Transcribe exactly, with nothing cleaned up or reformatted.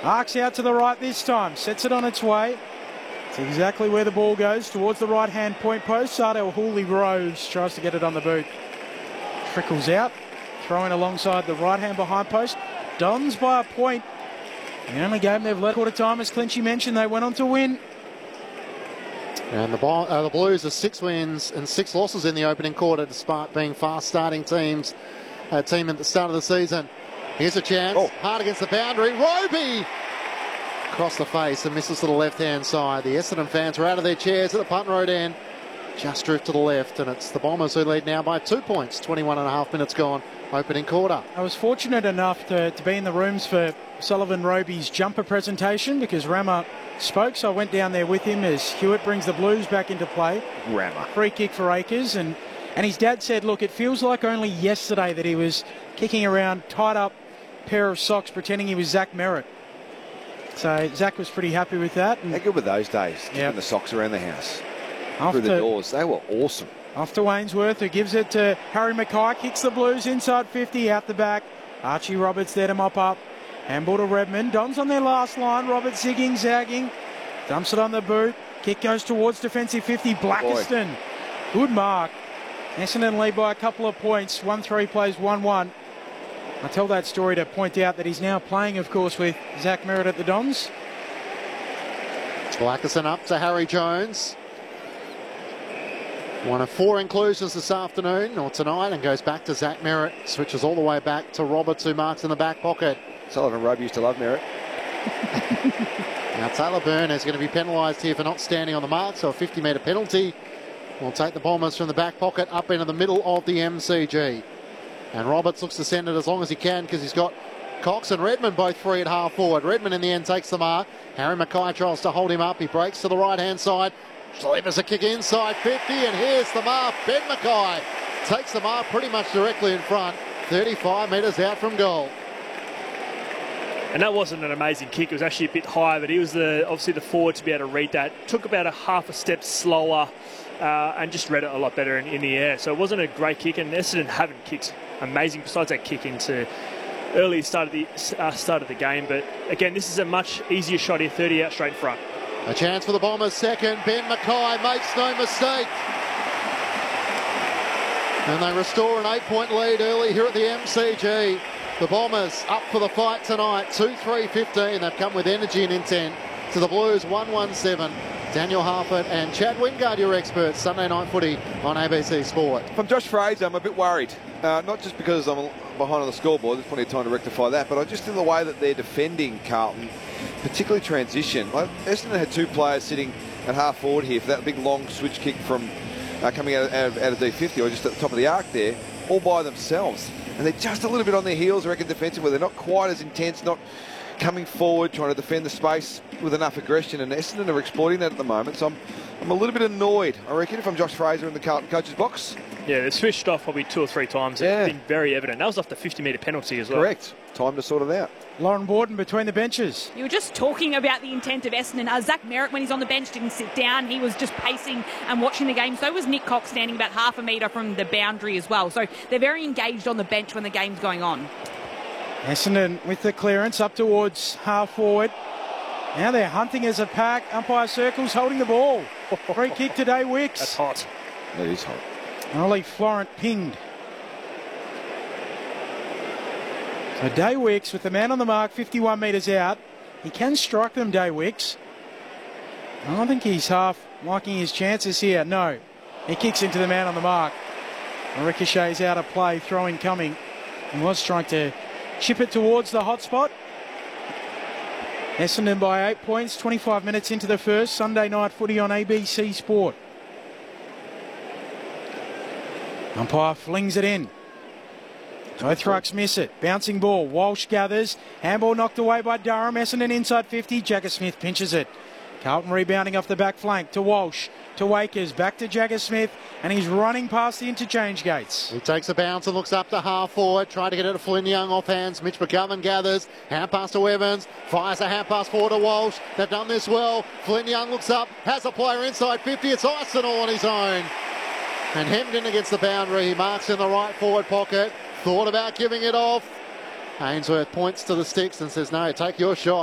Arcs out to the right this time. Sets it on its way. It's exactly where the ball goes, towards the right-hand point post. Sardell Hooley-Rose tries to get it on the boot. Trickles out. Throwing alongside the right-hand behind post. Dons by a point. The only game they've led quarter time, as Clinchy mentioned, they went on to win. And the, ball, uh, the Blues are six wins and six losses in the opening quarter, despite being fast-starting teams. Uh, team at the start of the season. Here's a chance. Oh. Hard against the boundary. Roby! Across the face and misses to the left-hand side. The Essendon fans are out of their chairs at the Punt Road end. Just drift to the left, and it's the Bombers who lead now by two points. twenty-one and a half minutes gone, opening quarter. I was fortunate enough to, to be in the rooms for Sullivan Roby's jumper presentation because Rama spoke, so I went down there with him as Hewitt brings the Blues back into play. Rama. Free kick for Akers, and, and his dad said, look, it feels like only yesterday that he was kicking around, tied up pair of socks, pretending he was Zach Merritt. So Zach was pretty happy with that. How good were those days, keeping yep. the socks around the house, off through to, the doors. They were awesome. Off to Ainsworth, who gives it to Harry Mackay, kicks the Blues inside fifty, out the back. Archie Roberts there to mop up. Handball to Redmond. Don's on their last line. Roberts zigging, zagging. Dumps it on the boot. Kick goes towards defensive fifty. Blackiston. Oh, good mark. Essendon lead by a couple of points. one three plays one one. I tell that story to point out that he's now playing, of course, with Zach Merritt at the Dons. It's Blackiston up to Harry Jones. One of four inclusions this afternoon or tonight, and goes back to Zach Merritt. Switches all the way back to Roberts, who marks in the back pocket. Sullivan Roby used to love Merritt. Now Taylor Byrne is going to be penalised here for not standing on the mark, so a fifty metre penalty will take the Bombers from the back pocket up into the middle of the M C G. And Roberts looks to send it as long as he can because he's got Cox and Redmond both free at half forward. Redmond in the end takes the mark. Harry Mackay tries to hold him up. He breaks to the right-hand side. Delivers a kick inside fifty, and here's the mark. Ben Mackay takes the mark pretty much directly in front. thirty-five metres out from goal. And that wasn't an amazing kick. It was actually a bit higher, but he was the obviously the forward to be able to read that. Took about a half a step slower uh, and just read it a lot better in, in the air. So it wasn't a great kick, and Essendon haven't kicked amazing besides that kick into early start of the uh, start of the game. But again, this is a much easier shot here, thirty out straight in front. A chance for the Bombers second. Ben Mackay makes no mistake. And they restore an eight-point lead early here at the M C G. The Bombers up for the fight tonight. two three fifteen. They've come with energy and intent to the Blues. one one seven. Daniel Harford and Chad Wingard, your experts. Sunday Night Footy on A B C Sport. From Josh Fraser, I'm a bit worried. Uh, not just because I'm behind on the scoreboard, there's plenty of time to rectify that, but I just in the way that they're defending Carlton, particularly transition. Like, Essendon had two players sitting at half forward here for that big long switch kick from uh, coming out of, out, of, out of D fifty, or just at the top of the arc there, all by themselves. And they're just a little bit on their heels, I reckon, defensively. They're not quite as intense, not coming forward, trying to defend the space with enough aggression, and Essendon are exploiting that at the moment. So I'm, I'm a little bit annoyed, I reckon, if I'm Josh Fraser in the Carlton coach's box. Yeah, they switched off probably two or three times. Yeah. It's been very evident. That was off the fifty metre penalty as well. Correct. Time to sort it out. Lauren Borden between the benches. You were just talking about the intent of Essendon. Uh, Zach Merritt, when he's on the bench, didn't sit down. He was just pacing and watching the game. So was Nick Cox, standing about half a metre from the boundary as well. So they're very engaged on the bench when the game's going on. Essendon with the clearance up towards half forward. Now they're hunting as a pack. Umpire circles holding the ball. Free kick to Day Wicks. That's hot. That is hot. Ollie Florent pinged. So Day Wicks with the man on the mark, fifty-one metres out. He can strike them, Day Wicks. I don't think he's half liking his chances here. No. He kicks into the man on the mark. Ricochet's out of play, throwing coming. He was trying to chip it towards the hot spot. Essendon by eight points, twenty-five minutes into the first. Sunday Night Footy on A B C Sport. Umpire flings it in. Both rucks miss it. Bouncing ball. Walsh gathers. Handball knocked away by Durham. Essendon inside fifty. Jagger Smith pinches it. Carlton rebounding off the back flank to Walsh. To Akers. Back to Jagger Smith. And he's running past the interchange gates. He takes a bounce and looks up to half forward. Trying to get it to Flynn Young off hands. Mitch McGovern gathers. Hand pass to Evans. Fires a hand pass forward to Walsh. They've done this well. Flynn Young looks up. Has a player inside fifty. It's Arsenal on his own. And hemmed in against the boundary. He marks in the right forward pocket. Thought about giving it off. Ainsworth points to the sticks and says, no, take your shot.